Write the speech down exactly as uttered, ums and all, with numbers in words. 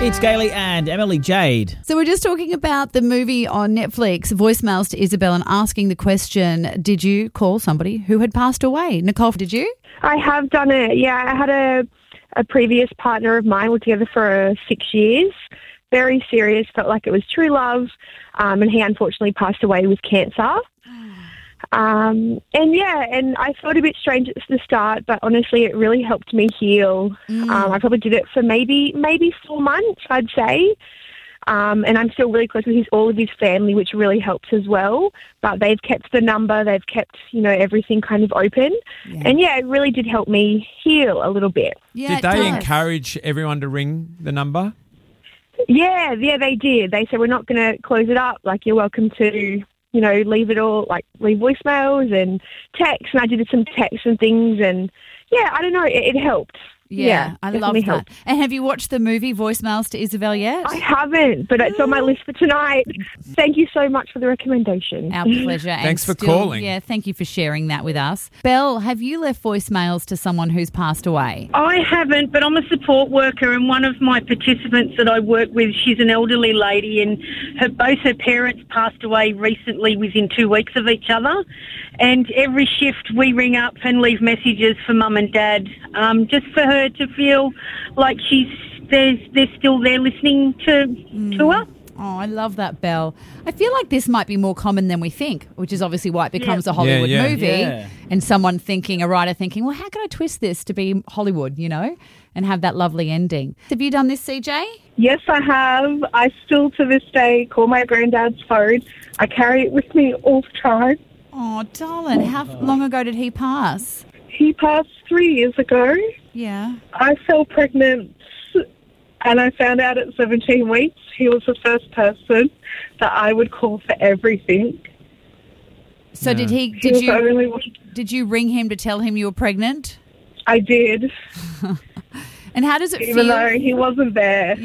It's Gailey and Emily Jade. So we're just talking about the movie on Netflix, Voicemails to Isabel, and asking the question, did you call somebody who had passed away? Nicole, did you? I have done it, yeah. I had a, a previous partner of mine. We were together for uh, six years. Very serious, felt like it was true love. Um, and he unfortunately passed away with cancer. Um, and yeah, and I felt a bit strange at the start, but honestly, it really helped me heal. Mm. Um, I probably did it for maybe maybe four months, I'd say. Um, and I'm still really close with his, all of his family, which really helps as well. But they've kept the number, they've kept, you know, everything kind of open. Yeah. And yeah, it really did help me heal a little bit. Yeah, did they does. encourage everyone to ring the number? Yeah, yeah, they did. They said, we're not going to close it up. Like, you're welcome to, you know, leave it all, like leave voicemails and texts. And I did some texts and things. And yeah, I don't know, it, it helped. Yeah, yeah, I love that. Helped. And have you watched the movie Voicemails to Isabel yet? I haven't, but it's on my list for tonight. Thank you so much for the recommendation. Our pleasure. Thanks and for still, calling. Yeah, thank you for sharing that with us. Belle, have you left voicemails to someone who's passed away? I haven't, but I'm a support worker, and one of my participants that I work with, she's an elderly lady, and her, both her parents passed away recently within two weeks of each other. And every shift we ring up and leave messages for mum and dad, um, just for her to feel like she's they're, they're still there listening to, mm. to her. Oh, I love that, Belle. I feel like this might be more common than we think, which is obviously why it becomes yeah. a Hollywood yeah, yeah. movie. Yeah. And someone thinking, a writer thinking, well, how can I twist this to be Hollywood, you know, and have that lovely ending. Have you done this, C J? Yes, I have. I still, to this day, call my granddad's phone. I carry it with me all the time. Oh, darling, how long ago did he pass? He passed three years ago. Yeah. I fell pregnant and I found out at seventeen weeks. He was the first person that I would call for everything. So yeah. did he, did he you, only... did you ring him to tell him you were pregnant? I did. And how does it Even feel? Even though he wasn't there.